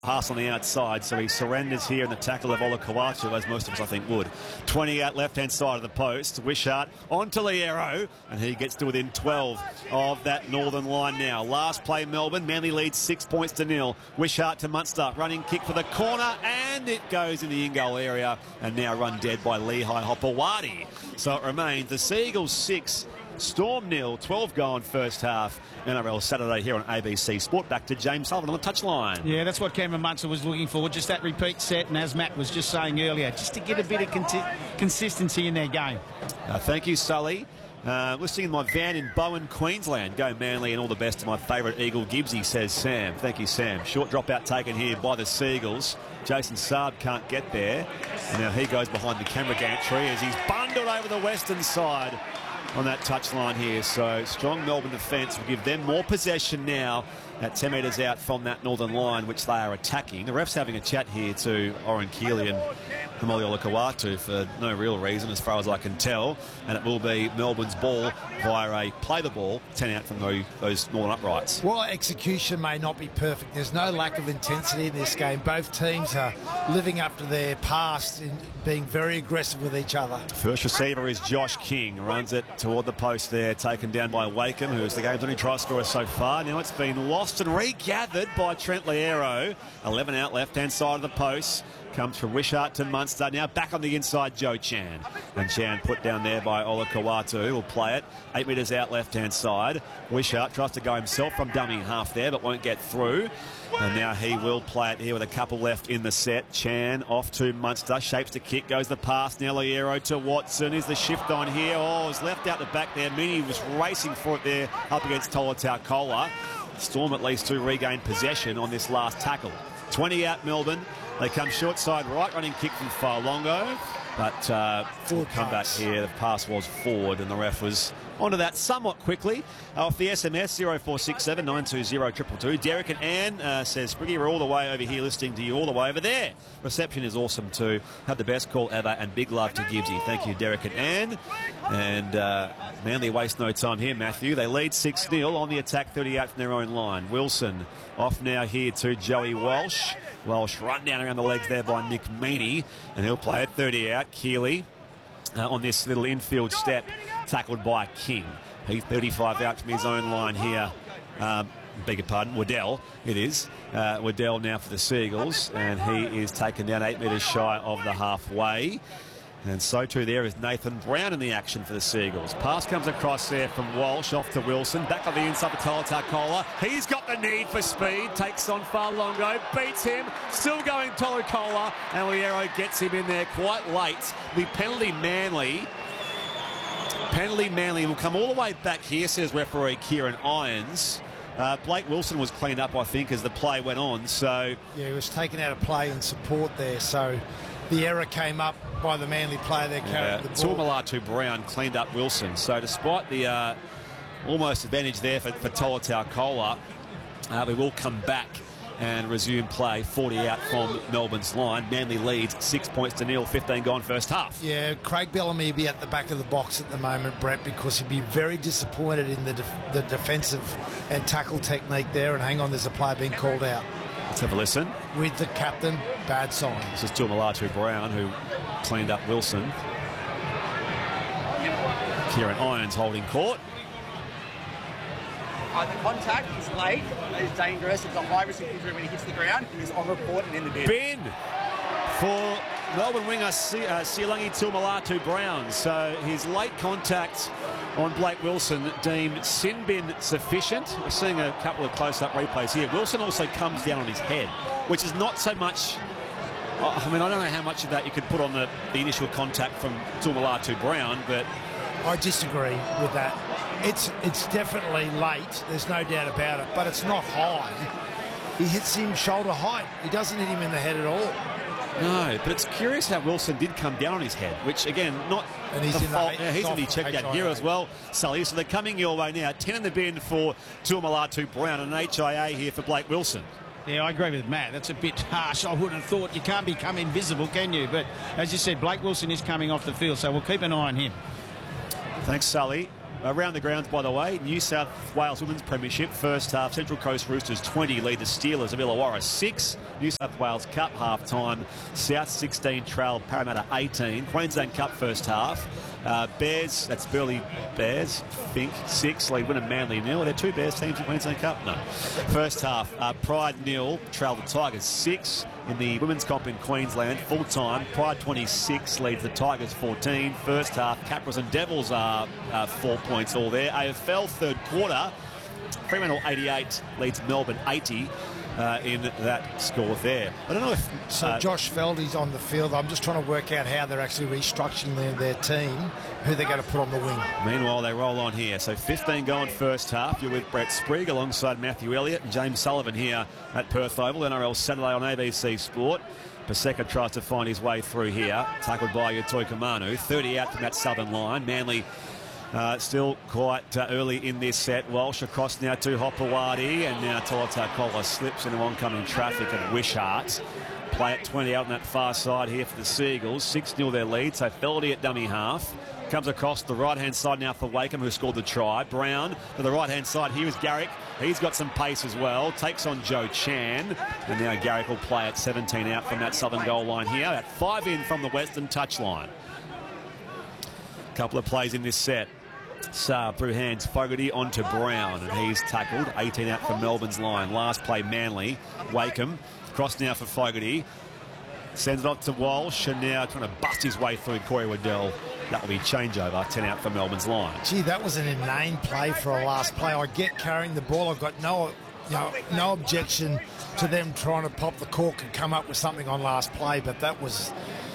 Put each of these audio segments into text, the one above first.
Pass on the outside, so he surrenders here in the tackle of Olakau'atu, as most of us, I think, would. 20 out left-hand side of the post. Wishart onto Liero, and he gets to within 12 of that northern line now. Last play, Melbourne. Manly leads 6 points to 0. Wishart to Munster. Running kick for the corner, and it goes in the in-goal area, and now run dead by Lehigh Hopewadi. So it remains the Seagulls 6, Storm 0, 12 gone first half. NRL Saturday here on ABC Sport. Back to James Sullivan on the touchline. Yeah, that's what Cameron Munster was looking for, just that repeat set, and as Matt was just saying earlier, just to get a bit of consistency in their game. Thank you, Sully. Listening in my van in Bowen, Queensland. Go Manly and all the best to my favourite Eagle, Gibbsy, says Sam. Thank you, Sam. Short dropout taken here by the Seagulls. Jason Saab can't get there. And now he goes behind the camera gantry as he's bundled over the western side on that touchline here. So strong Melbourne defence will give them more possession now at 10 metres out from that northern line, which they are attacking. The ref's having a chat here to Oren Keeley and Hamoli Olakau'atu for no real reason, as far as I can tell. And it will be Melbourne's ball via a play the ball, 10 out from those northern uprights. Well, execution may not be perfect. There's no lack of intensity in this game. Both teams are living up to their past in being very aggressive with each other. First receiver is Josh King. Runs it toward the post there, taken down by Wakeham, who's the game's only try scorer so far. Now it's been lost and regathered by Trent Liero. 11 out left-hand side of the post. Comes from Wishart to Munster. Now back on the inside, Joe Chan. And Chan put down there by Olakau'atu. Will play it 8 metres out left-hand side. Wishart tries to go himself from dummy half there, but won't get through. And now he will play it here with a couple left in the set. Chan off to Munster. Shapes the kick. Goes the pass. Now Liero to Watson. Is the shift on here? Oh, it's left out the back there. Mini was racing for it there up against Tolutau. Storm at least to regain possession on this last tackle. 20 out Melbourne. They come short side right, running kick from Faolongo. But full comeback here. The pass was forward, and the ref was onto that somewhat quickly. Off the SMS, 0467 920 222. Derek and Ann says, Spriggy, we're all the way over here listening to you all the way over there. Reception is awesome too. Have the best call ever, and big love to Gibbsy. Thank you, Derek and Ann. And Manly waste no time here, Matthew. They lead 6-0 on the attack, 30 out from their own line. Wilson off now here to Joey Walsh. Walsh run down around the legs there by Nick Meaney, and he'll play it 30 out. Keeley on this little infield step, tackled by King. He's 35 out from his own line here. Beg your pardon, Waddell it is. Waddell now for the Seagulls, and he is taken down 8 metres shy of the halfway. And so too there is Nathan Brown in the action for the Seagulls. Pass comes across there from Walsh off to Wilson. Back on the inside for Tolutau. He's got the need for speed. Takes on Faolongo. Beats him. Still going Tolutau. And Liero gets him in there quite late. The penalty Manly. Penalty Manly will come all the way back here, says referee Kieran Irons. Blake Wilson was cleaned up, I think, as the play went on. So yeah, he was taken out of play in support there. So the error came up by the Manly player there carrying the ball. Tuamulatu Brown cleaned up Wilson. So despite the almost advantage there for Tolutau, we will come back and resume play. 40 out from Melbourne's line. Manly leads 6 points to 0, 15 gone first half. Yeah, Craig Bellamy will be at the back of the box at the moment, Brett, because he'd be very disappointed in the defensive and tackle technique there. And hang on, there's a player being called out. Let's have a listen. With the captain, bad sign. This is Tuamulatu Brown, who cleaned up Wilson. Kieran Irons holding court. The contact is late, it's dangerous, it's a high risk of injury when he hits the ground. He is on report and in the bin. Bin for Melbourne winger Sialangi Tuamulatu Brown. So his late contact on Blake Wilson deemed sin bin sufficient. We're seeing a couple of close-up replays here. Wilson also comes down on his head, which is not so much. I mean, I don't know how much of that you could put on the initial contact from Tuamulatu Brown, but I disagree with that. It's definitely late, there's no doubt about it, but it's not high. He hits him shoulder height. He doesn't hit him in the head at all. No, but it's curious how Wilson did come down on his head, which again, not and he's the in fault. The, he's going to be checked out here as well, Sully. So they're coming your way now. 10 in the bin for Tuamulatu Brown and an HIA here for Blake Wilson. Yeah, I agree with Matt. That's a bit harsh. I wouldn't have thought. You can't become invisible, can you? But as you said, Blake Wilson is coming off the field, so we'll keep an eye on him. Thanks, Sully. around the grounds, by the way. New South Wales Women's Premiership, first half. Central Coast Roosters 20 lead the Steelers of Illawarra 6. New South Wales Cup half-time. South 16 trailed Parramatta 18. Queensland Cup first half. Bears, that's Burleigh Bears, I think, 6, lead Wynnum Manly 0. Are there 2 Bears teams in Queensland Cup? No. First half, Pride 0, trailed the Tigers 6 in the Women's Comp in Queensland. Full time, Pride 26 leads the Tigers 14. First half, Capras and Devils are 4 points all there. AFL third quarter, Fremantle 88 leads Melbourne 80. In that score there. I don't know if... So Josh Feldy's on the field. I'm just trying to work out how they're actually restructuring their team, who they're going to put on the wing. Meanwhile, they roll on here. So 15 going first half. You're with Brett Sprigg alongside Matthew Elliott and James Sullivan here at Perth Oval. NRL Saturday on ABC Sport. Paseka tries to find his way through here. Tackled by Utoi Kamanu. 30 out from that southern line. Manly... still quite early in this set. Walsh across now to Hopewadi, and now Tolatakola slips into oncoming traffic at Wishart. Play at 20 out on that far side here for the Seagulls. 6-0 their lead, so Feldy at dummy half. Comes across the right-hand side now for Wakeham, who scored the try. Brown to the right-hand side. Here is Garrick. He's got some pace as well. Takes on Joe Chan. And now Garrick will play at 17 out from that southern goal line here. At 5 in from the western touchline. Couple of plays in this set. Saab through hands, Fogarty onto Brown, and he's tackled. 18 out from Melbourne's line. Last play, Manly. Wakeham, cross now for Fogarty. Sends it off to Walsh, and now trying to bust his way through Corey Waddell. That will be changeover, 10 out for Melbourne's line. Gee, that was an inane play for a last play. I get carrying the ball. I've got no objection to them trying to pop the cork and come up with something on last play, but that was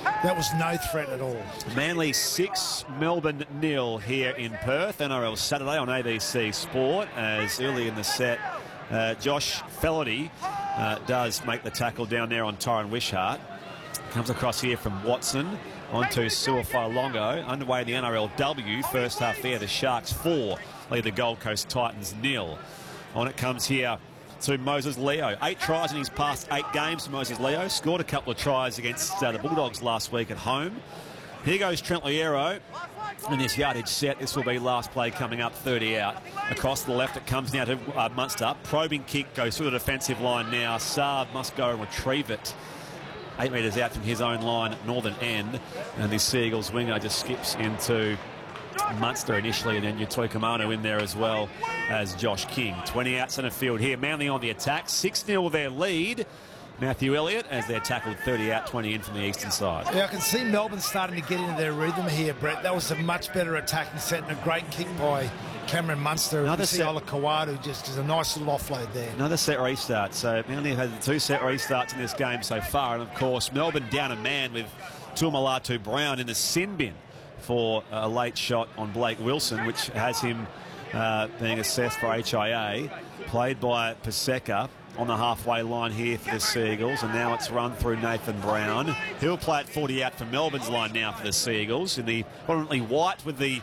no threat at all. Manly 6, Melbourne 0 here in Perth. NRL Saturday on ABC Sport, as early in the set, Josh Feldy does make the tackle down there on Tyron Wishart. Comes across here from Watson onto Suafai Longo. Underway in the NRLW. First half there, the Sharks 4 lead the Gold Coast Titans 0. On it comes here to Moses Leo. 8 tries in his past 8 games. Moses Leo scored a couple of tries against the Bulldogs last week at home. Here goes Trent Loiero in this yardage set. This will be last play coming up, 30 out. Across the left, it comes now to Munster. Probing kick goes through the defensive line now. Saab must go and retrieve it. 8 metres out from his own line at northern end. And this Seagulls winger just skips into Munster initially, and then Utoi Kamanu in there as well as Josh King. 20 out centre field here. Manly on the attack. 6-0 their lead. Matthew Elliott as they're tackled 30 out, 20 in from the eastern side. Yeah, I can see Melbourne starting to get into their rhythm here, Brett. That was a much better attacking set and a great kick by Cameron Munster. Another set. Ola Kawadu just is a nice little offload there. Another set restart. So Manly have had the 2 set restarts in this game so far. And of course, Melbourne down a man with Tuamulatu Brown in the sin bin for a late shot on Blake Wilson, which has him being assessed for HIA. Played by Paseka on the halfway line here for the Seagulls, and now it's run through Nathan Brown. He'll play at 40 out for Melbourne's line now for the Seagulls in the prominently white with the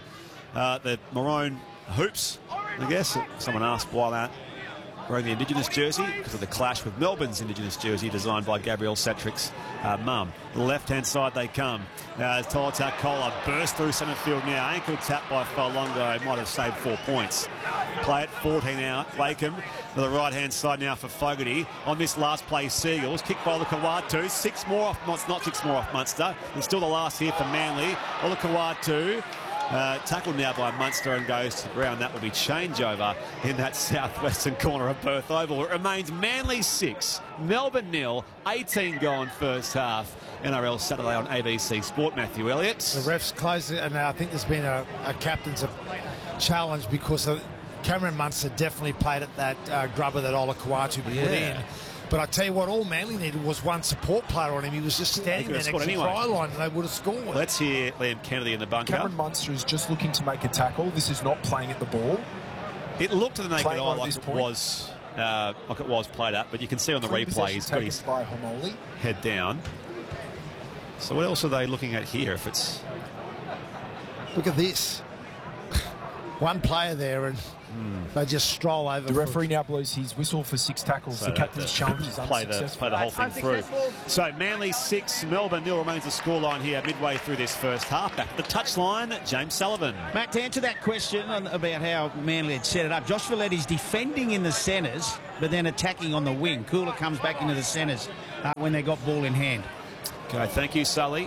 maroon hoops, I guess. Someone asked why that wearing the Indigenous jersey, because of the clash with Melbourne's Indigenous jersey designed by Gabrielle Satrick's mum. The left-hand side they come. Tolatakola burst through centre field now. Ankle tap by Falongo. Might have saved 4 points. Play it 14 out. Wakeham to the right-hand side now for Fogarty. On this last play, Seagulls. Kick by Olakawatu. 6 more off, not 6 more off Munster. And still the last here for Manly. Olakawatu. Tackled now by Munster and goes to the ground. That will be changeover in that southwestern corner of Perth Oval. It remains Manly 6, Melbourne 0, 18 gone first half. NRL Saturday on ABC Sport. Matthew Elliott. The refs closed it, and I think there's been a captain's challenge because Cameron Munster definitely played at that grubber that Olakawatu put in. But I tell you what, all Manly needed was one support player on him. He was just standing there next to the try line, and they would have scored. Let's hear Liam Kennedy in the bunker. Cameron Munster is just looking to make a tackle. This is not playing at the ball. It looked to the naked eye like it was played up, but you can see on the replay he's got his head down. So what else are they looking at here? If it's look at this, one player there, and They just stroll over. The referee now blows his whistle for 6 tackles. So the captain's challenge is play unsuccessful. the whole thing through. So Manly 6, Melbourne 0 remains the scoreline here midway through this first half. Back to the touchline, James Sullivan. Matt, to answer that question about how Manly had set it up, Josh Violetti's defending in the centres, but then attacking on the wing. Cooler comes back into the centres when they got ball in hand. Okay, thank you, Sully.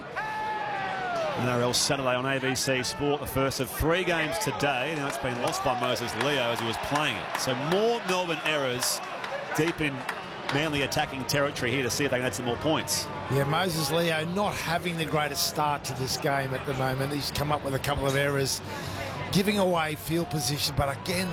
NRL Saturday on ABC Sport, the first of 3 games today. Now it's been lost by Moses Leo as he was playing it. So more Melbourne errors deep in Manly attacking territory here to see if they can add some more points. Yeah, Moses Leo not having the greatest start to this game at the moment. He's come up with a couple of errors, giving away field position. But again,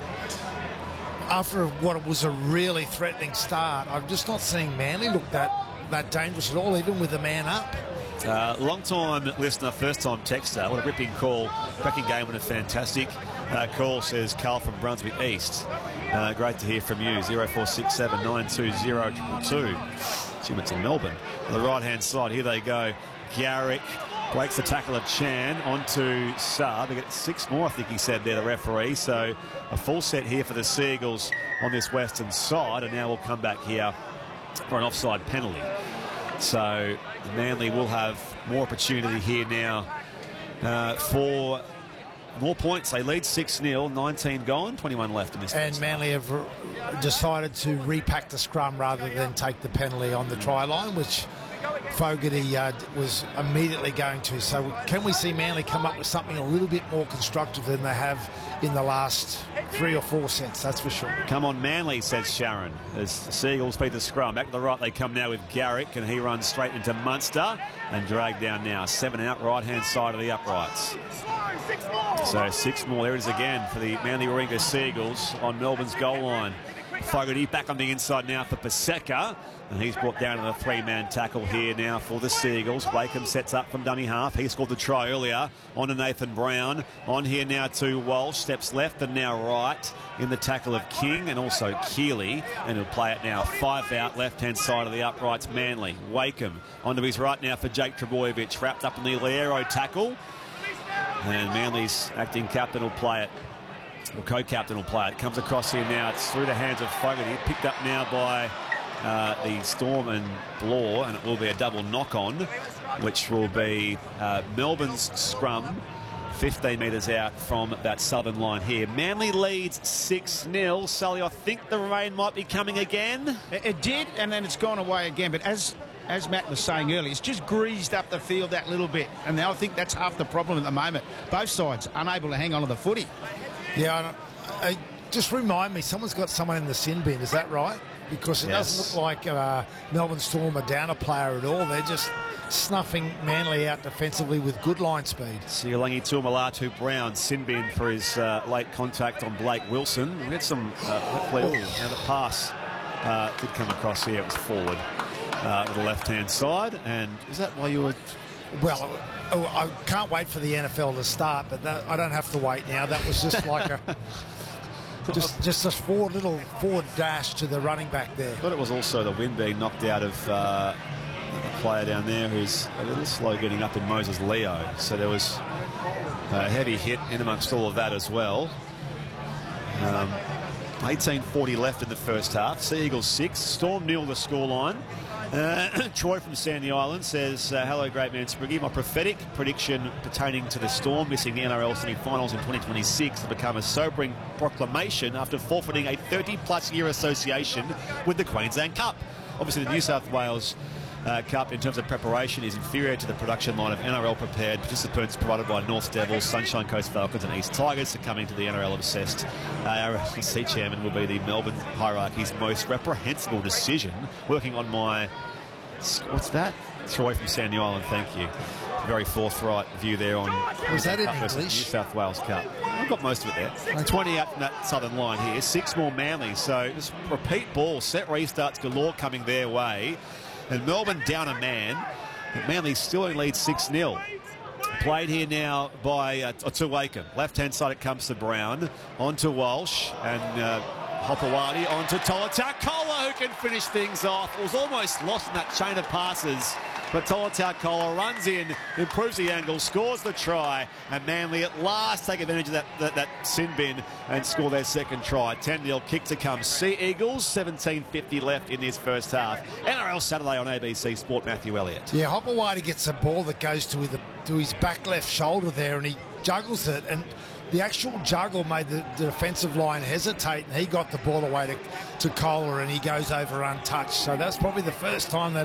after what was a really threatening start, I'm just not seeing Manly look that dangerous at all, even with the man up. Long-time listener, first-time texter. What a ripping call. Cracking game and a fantastic call, says Carl from Brunswick East. Great to hear from you. 0467 920 222. Assume it's in Melbourne. On the right-hand side, here they go. Garrick breaks the tackle of Chan onto Saab. They get 6 more, I think he said there, the referee. So a full set here for the Seagulls on this western side. And now we'll come back here for an offside penalty. So Manly will have more opportunity here now for more points. They lead 6-0, 19 gone, 21 left in this. And Manly have decided to repack the scrum rather than take the penalty on the try line, which Fogarty was immediately going to. So can we see Manly come up with something a little bit more constructive than they have in the last 3 or 4 sets, that's for sure. Come on, Manly, says Sharon, as the Seagulls beat the scrum. Back to the right they come now with Garrick, and he runs straight into Munster and dragged down now. 7 out, right-hand side of the uprights. So 6 more. There it is again for the Manly Warringah Seagulls on Melbourne's goal line. Fogarty back on the inside now for Paseka, and he's brought down to the 3-man tackle here now for the Seagulls. Wakeham sets up from dummy half. He scored the try earlier. On to Nathan Brown. On here now to Walsh. Steps left and now right in the tackle of King and also Keeley. And he'll play it now. 5 out, left-hand side of the uprights, Manly. Wakeham onto his right now for Jake Trebojevic. Wrapped up in the Liero tackle. And Manly's acting captain will play it. Well, co-captain will play it. Comes across here now. It's through the hands of Fogarty. Picked up now by the Storm and Blore, and it will be a double knock-on, which will be Melbourne's scrum 15 metres out from that southern line here. Manly leads 6-0. Sully, I think the rain might be coming again. It did, and then it's gone away again. But as Matt was saying earlier, it's just greased up the field that little bit. And now I think that's half the problem at the moment. Both sides unable to hang on to the footy. Yeah, just remind me, someone's got someone in the sin bin, is that right? Because it doesn't look like Melbourne Storm are down a player at all. They're just snuffing Manly out defensively with good line speed. Sialangi Tuamalatu Brown, sin bin for his late contact on Blake Wilson. We had some and the pass did come across here. It was forward to the left-hand side. And is that why you were... Well, I can't wait for the NFL to start, but I don't have to wait now. That was just like a just a forward dash to the running back there. I thought it was also the wind being knocked out of a player down there who's a little slow getting up in Moses Leo. So there was a heavy hit in amongst all of that as well. 18:40 left in the first half. Sea Eagles 6, Storm 0 the scoreline. Troy from Sandy Island says, hello, great man Spriggy. My prophetic prediction pertaining to the Storm missing the NRL semi-finals in 2026 has become a sobering proclamation after forfeiting a 30-plus year association with the Queensland Cup. Obviously, the New South Wales Cup, in terms of preparation, is inferior to the production line of NRL-prepared participants provided by North Devils, Sunshine Coast Falcons and East Tigers, succumbing to the NRL-obsessed RFC chairman will be the Melbourne Hierarchy's most reprehensible decision. Working on my... What's that? Troy from Sandy Island, thank you. Very forthright view there on... Was that in English? New South Wales Cup. I've got most of it there. 20 out from that southern line here. 6 more Manly. So just repeat ball. Set restarts galore coming their way. And Melbourne down a man. But Manly still in lead 6-0. Played here now by to Wakeham. Left-hand side it comes to Brown. On to Walsh. And Hopewadi onto Tolutau-Kola, who can finish things off. It was almost lost in that chain of passes, but Tolutau-Kola runs in, improves the angle, scores the try, and Manly at last take advantage of that sin bin and score their second try. 10-0 kick to come. Sea Eagles, 17:50 left in this first half. NRL Saturday on ABC Sport, Matthew Elliott. Yeah, Hopewadi gets a ball that goes to his back left shoulder there, and he juggles it, and the actual juggle made the defensive line hesitate, and he got the ball away to Kola, and he goes over untouched. So that's probably the first time they